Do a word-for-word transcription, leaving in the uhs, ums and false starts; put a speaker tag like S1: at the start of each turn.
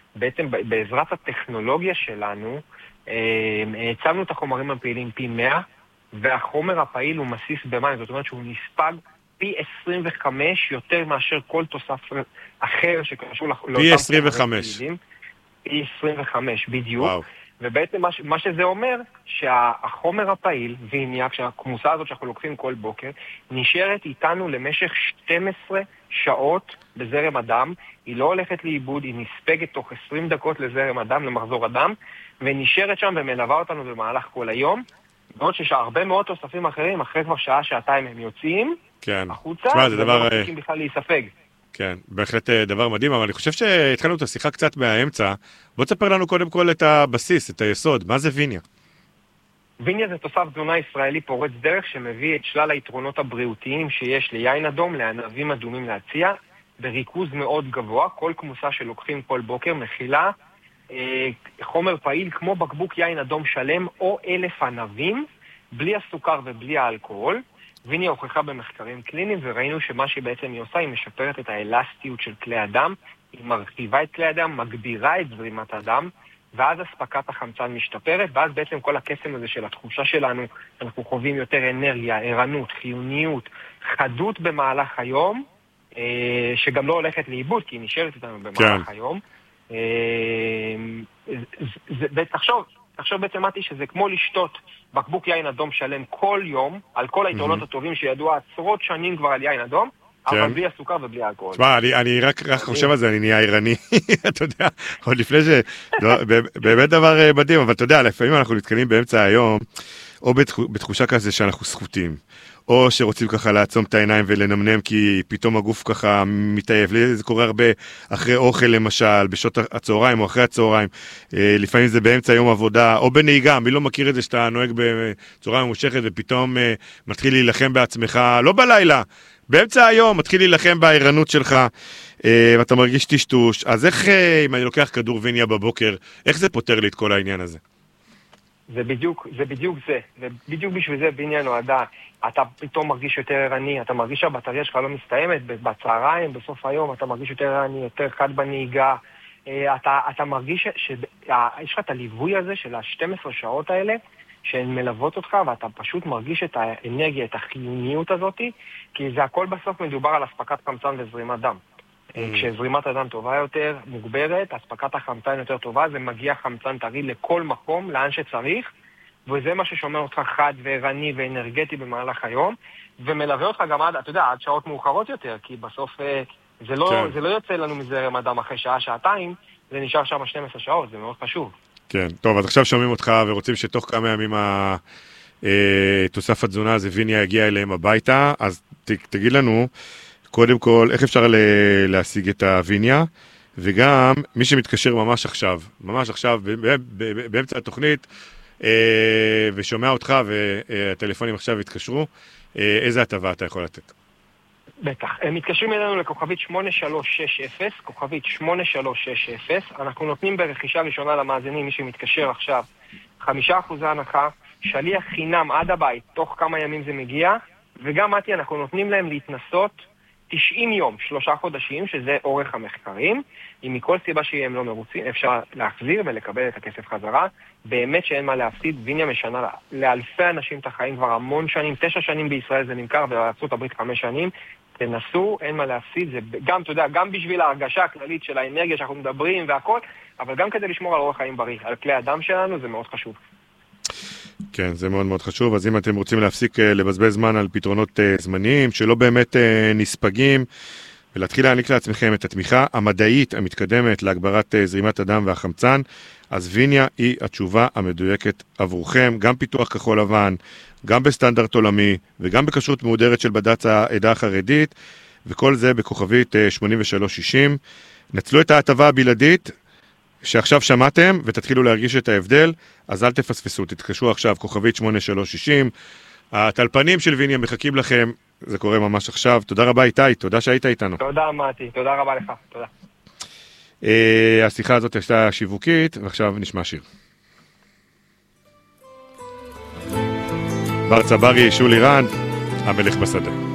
S1: בעצם בעזרת הטכנולוגיה שלנו, הצבנו את החומרים הפעילים פי מאה, והחומר הפעיל הוא מסיס במים, זאת אומרת שהוא נספג פי עשרים וחמש יותר מאשר כל תוסף אחר שקשור לאותם
S2: פי עשרים וחמש.
S1: פי עשרים וחמש, בדיוק.
S2: וואו.
S1: ובעצם מה, מה שזה אומר, שהחומר הפעיל, ויניה, כשהכמוסה הזאת שאנחנו לוקחים כל בוקר, נשארת איתנו למשך שתים עשרה שעות בזרם הדם, היא לא הולכת לאיבוד, היא נספגת תוך עשרים דקות לזרם הדם, למחזור הדם, ונשארת שם ומלווה אותנו במהלך כל היום, בעוד שיש הרבה מאוד תוספים אחרים, אחרי כבר שעה, שעתיים הם יוצאים,
S2: כן.
S1: החוצה,
S2: שמה, זה דבר...
S1: ולא מפסיקים בכלל להיספג.
S2: כן, בהחלט דבר מדהים, אבל אני חושב שהתחלנו את השיחה קצת מהאמצע. בוא תספר לנו קודם כל את הבסיס, את היסוד. מה זה ויניה?
S1: ויניה זה תוסף תזונה ישראלי פורץ דרך שמביא את שלל היתרונות הבריאותיים שיש ליין אדום, לענבים אדומים להציע, בריכוז מאוד גבוה. כל כמוסה שלוקחים כל בוקר מכילה אה, חומר פעיל כמו בקבוק יין אדום שלם או אלף ענבים, בלי הסוכר ובלי האלכוהול. ויניה הוכחה במחקרים קליניים, וראינו שמה שבעצם היא עושה, היא משפרת את האלסטיות של כלי הדם, היא מרחיבה את כלי הדם, מגבירה את זרימת הדם, ואז הספקת החמצן משתפרת, ואז בעצם כל הקסם הזה של התחושה שלנו, אנחנו חווים יותר אנרגיה, ערנות, חיוניות, חדות במהלך היום, שגם לא הולכת לאיבוד, כי היא נשארת איתנו במהלך
S2: כן.
S1: היום. ותחשוב, תחשוב בעצם מתי שזה כמו לשתות בקבוק יין אדום שלם כל יום, על כל היתרונות הטובים שידוע עשרות שנים כבר על יין אדום, אבל בלי הסוכר ובלי האלכוהול.
S2: תשמע, אני רק חושב על זה, אני נהיה עירני, אתה יודע, עוד לפני ש... באמת דבר מדהים, אבל אתה יודע, לפעמים אנחנו נתקלים באמצע היום, או בתחושה כזה שאנחנו זכותים, או שרוצים ככה לעצום את העיניים ולנמנם, כי פתאום הגוף ככה מתעייף. זה קורה הרבה אחרי אוכל למשל, בשעות הצהריים או אחרי הצהריים. לפעמים זה באמצע יום עבודה, או בנהיגה. מי לא מכיר את זה שאתה נוהג בצורה ממושכת, ופתאום מתחיל להילחם בעצמך, לא בלילה, באמצע היום מתחיל להילחם בעירנות שלך, ואתה מרגיש טשטוש. אז איך, אם אני לוקח כדור ויניה בבוקר, איך זה פותר לי את כל העניין הזה?
S1: זה בדיוק, זה בדיוק זה. ובדיוק בשביל זה ויניה נועדה. אתה פתאום מרגיש יותר ערני, אתה מרגיש שהבטריה שלך לא מסתיימת, בצהריים, בסוף היום, אתה מרגיש יותר ערני, יותר חד בנהיגה. אתה, אתה מרגיש שיש לך את הליווי הזה של ה-שתים עשרה שעות האלה, שהן מלוות אותך, ואתה פשוט מרגיש את האנרגיה, את החיוניות הזאת, כי זה הכל בסוף מדובר על הספקת חמצן וזרימת דם. כשזרימת הדם טובה יותר, מוגברת, הספקת החמצן יותר טובה, זה מגיע חמצן טרי לכל מקום, לאן שצריך, וזה מה ששומר אותך חד וערני ואנרגטי במהלך היום, ומלווה אותך גם עד, אתה יודע, עד שעות מאוחרות יותר, כי בסוף זה לא, כן. זה לא יוצא לנו מזרם הדם אחרי שעה, שעתיים, זה נשאר שם שתים עשרה שעות, זה מאוד חשוב. כן,
S2: טוב, אז עכשיו שומעים אותך ורוצים שתוך כמה ימים התוסף התזונה הזה ויניה יגיע אליהם הביתה, אז ת, תגיד לנו, קודם כל, איך אפשר להשיג את הויניה, וגם מי שמתקשר ממש עכשיו, ממש עכשיו, באמצע התוכנית, ושומע אותך והטלפונים עכשיו יתקשרו, איזה הטבה אתה יכול לתת?
S1: בטח. הם מתקשרים אלינו לכוכבית שמונה שלוש שש אפס, כוכבית שמונה שלוש שש אפס. אנחנו נותנים ברכישה ראשונה למאזינים, מי שמתקשר עכשיו, חמישה אחוז הנחה, שליח חינם עד הבית, תוך כמה ימים זה מגיע, וגם מתי אנחנו נותנים להם להתנסות תשעים יום, שלושה חודשים, שזה אורך המחקרים. אם מכל סיבה שהם לא מרוצים, אפשר להחזיר ולקבל את הכסף חזרה. באמת שאין מה להפסיד, ויניה משנה לאלפי אנשים את החיים כבר המון שנים, תשע שנים בישראל זה נמכר, ובארצות הברית חמש שנים. תנסו, אין מה להפסיד, זה גם, אתה יודע, גם בשביל ההרגשה הכללית של האנרגיה שאנחנו מדברים והכל, אבל גם כדי לשמור על אורח חיים בריא, על כלי הדם שלנו, זה מאוד חשוב.
S2: כן, זה מאוד מאוד חשוב. אז אם אתם רוצים להפסיק לבזבז זמן על פתרונות זמניים שלא באמת נספגים, ולהתחיל להעניק לעצמכם את התמיכה המדעית המתקדמת להגברת זרימת הדם והחמצן, אז ויניה היא התשובה המדויקת עבורכם, גם פיתוח כחול לבן, גם בסטנדרט עולמי, וגם בכשרות מהודרת של בד"ץ העדה החרדית, וכל זה בכוכבית שמונים ושלוש שישים. נצלו את ההטבה הבלעדית שעכשיו שמעתם, ותתחילו להרגיש את ההבדל, אז אל תפספסו, תתקשרו עכשיו, כוכבית שמונה שלוש שישים. הטלפנים של ויניה מחכים לכם, זה קורה ממש עכשיו. תודה רבה איתי, תודה שהיית איתנו.
S1: תודה מתי, תודה רבה לך, תודה.
S2: השיחה הזאת הייתה שיווקית, ועכשיו נשמע שיר. בר צברי, שולי רנד, המלך בשדה.